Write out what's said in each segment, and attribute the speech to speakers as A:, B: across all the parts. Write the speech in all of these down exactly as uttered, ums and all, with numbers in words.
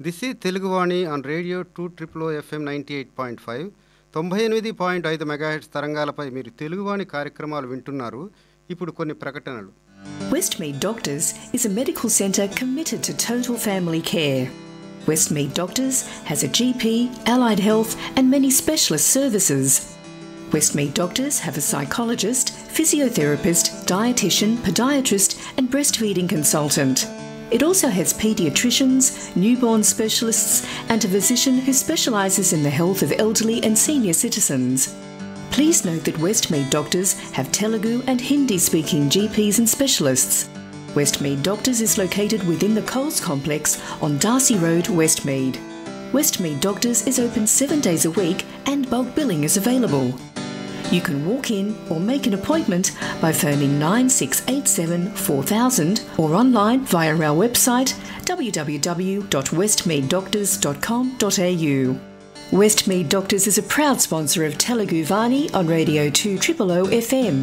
A: This ఈ Teluguvani on radio two triple FM ninety eight point five తొంభై ఎనిమిది point ఐదు మెగాహెర్ట్జ్ తరంగాలపై మీరు తెలుగువాణి కార్యక్రమాలు వింటున్నారు. ఇప్పుడు కొన్ని ప్రకటనలు.
B: Westmead Doctors is a medical centre committed to total family care. Westmead Doctors has a G P, allied health and many specialist services. Westmead Doctors have a psychologist, physiotherapist, dietitian, podiatrist and breastfeeding consultant. It also has paediatricians, newborn specialists and a physician who specialises in the health of elderly and senior citizens. Please note that Westmead Doctors have Telugu and Hindi-speaking G Ps and specialists. Westmead Doctors is located within the Coles Complex on Darcy Road, Westmead. Westmead Doctors is open seven days a week and bulk billing is available. You can walk in or make an appointment by phoning nine six eight seven four thousand or online via our website w w w dot westmead doctors dot com dot a u. Westmead Doctors is a proud sponsor of Telugu Vani on Radio two triple O F M.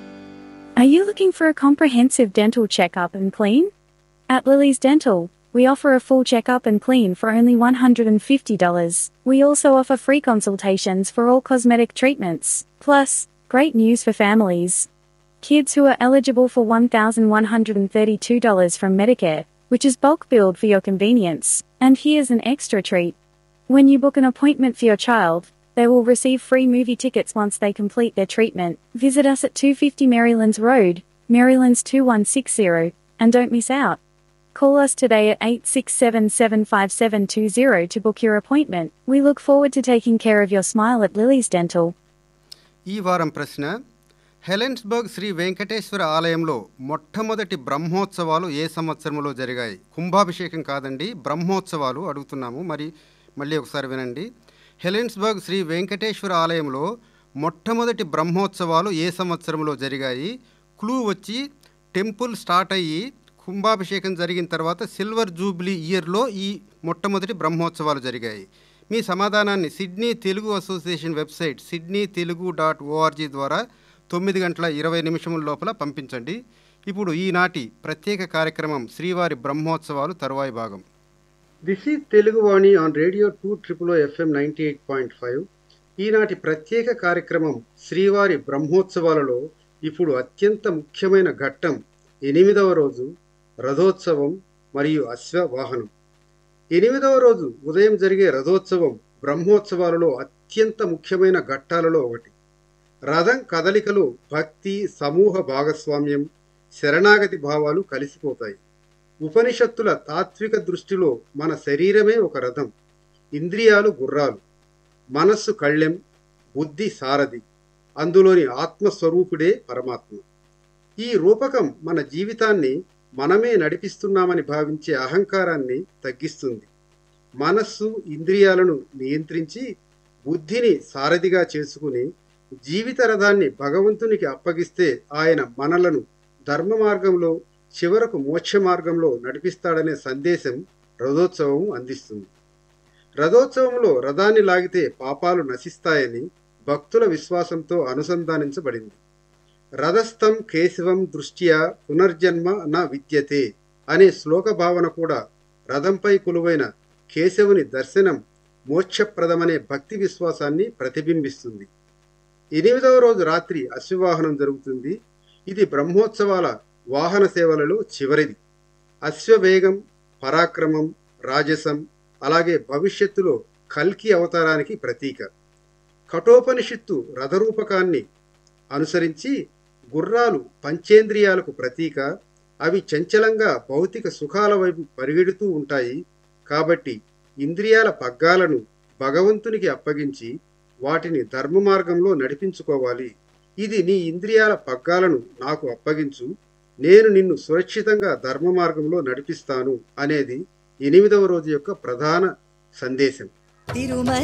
C: Are you looking for a comprehensive dental checkup and clean? At Lily's Dental, we offer a full checkup and clean for only one hundred fifty dollars. We also offer free consultations for all cosmetic treatments. Plus, great news for families. Kids who are eligible for one thousand one hundred thirty-two dollars from Medicare, which is bulk billed for your convenience. And here's an extra treat. When you book an appointment for your child, they will receive free movie tickets once they complete their treatment. Visit us at two fifty Marylands Road, Marylands two one six zero, and don't miss out. Call us today at eight six seven seven five seven two zero to book your appointment. We look forward to taking care of your smile at Lily's Dental.
A: ఈ వారం ప్రశ్న, Helensburgh Shri Venkateswara ఆలయంలో మొట్టమొదటి బ్రహ్మోత్సవాలు ఏ సంవత్సరంలో జరిగాయి? కుంభాభిషేకం కాదండి, బ్రహ్మోత్సవాలు అడుగుతున్నాము. మరి మళ్ళీ ఒకసారి వినండి. హెలెన్స్బర్గ్ శ్రీ వెంకటేశ్వర ఆలయంలో మొట్టమొదటి బ్రహ్మోత్సవాలు ఏ సంవత్సరంలో జరిగాయి? క్లూ వచ్చి టెంపుల్ స్టార్ట్ అయ్యి కుంభాభిషేకం జరిగిన తర్వాత సిల్వర్ జూబ్లీ ఇయర్లో ఈ మొట్టమొదటి బ్రహ్మోత్సవాలు జరిగాయి. మీ సమాధానాన్ని Sydney Telugu association website Sydney Telugu dot ORG ద్వారా తొమ్మిది గంటల ఇరవై నిమిషముల లోపల పంపించండి. ఇప్పుడు ఈనాటి ప్రత్యేక కార్యక్రమం శ్రీవారి బ్రహ్మోత్సవాలు తరువాయి భాగం. This is Teluguvani on radio two triple FM ninety eight point five. ఈనాటి ప్రత్యేక కార్యక్రమం శ్రీవారి బ్రహ్మోత్సవాలలో ఇప్పుడు అత్యంత ముఖ్యమైన ఘట్టం ఎనిమిదవ రోజు రథోత్సవం మరియు అశ్వవాహనం. ఎనిమిదవ రోజు ఉదయం జరిగే రథోత్సవం బ్రహ్మోత్సవాలలో అత్యంత ముఖ్యమైన ఘట్టాలలో ఒకటి. రథం కదలికలో భక్తి, సమూహ భాగస్వామ్యం, శరణాగతి భావాలు కలిసిపోతాయి. ఉపనిషత్తుల తాత్విక దృష్టిలో మన శరీరమే ఒక రథం, ఇంద్రియాలు గుర్రాలు, మనస్సు కళ్ళెం, బుద్ధి సారథి, అందులోని ఆత్మస్వరూపుడే పరమాత్మ. ఈ రూపకం మన జీవితాన్ని మనమే నడిపిస్తున్నామని భావించే అహంకారాన్ని తగ్గిస్తుంది. మనస్సు, ఇంద్రియాలను నియంత్రించి బుద్ధిని సారథిగా చేసుకుని జీవిత రథాన్ని భగవంతునికి అప్పగిస్తే ఆయన మనలను ధర్మ మార్గంలో, చివరకు మోక్ష మార్గంలో నడిపిస్తాడనే సందేశం రథోత్సవం అందిస్తుంది. రథోత్సవంలో రథాన్ని లాగితే పాపాలు నశిస్తాయని భక్తుల విశ్వాసంతో అనుసంధానించబడింది. రథస్థం కేశవం దృష్ట్యా పునర్జన్మ న విద్యతే అనే శ్లోక భావన కూడా రథంపై కొలువైన కేశవుని దర్శనం మోక్షప్రదమనే భక్తి విశ్వాసాన్ని ప్రతిబింబిస్తుంది. ఎనిమిదవ రోజు రాత్రి అశ్వవాహనం జరుగుతుంది. ఇది బ్రహ్మోత్సవాల వాహన సేవలలో చివరిది. అశ్వవేగం, పరాక్రమం, రాజసం, అలాగే భవిష్యత్తులో కల్కి అవతారానికి ప్రతీక. కఠోపనిషత్తు రథరూపకాన్ని అనుసరించి గుర్రాలు పంచేంద్రియాలకు ప్రతీక. అవి చంచలంగా భౌతిక సుఖాల వైపు పరిగెడుతూ ఉంటాయి. కాబట్టి ఇంద్రియాల పగ్గాలను భగవంతునికి అప్పగించి వాటిని ధర్మ మార్గంలో నడిపించుకోవాలి. ఇది నీ ఇంద్రియాల పగ్గాలను నాకు అప్పగించు, నేను నిన్ను సురక్షితంగా ధర్మ మార్గంలో నడిపిస్తాను అనేది ఎనిమిదవ రోజు యొక్క ప్రధాన సందేశం.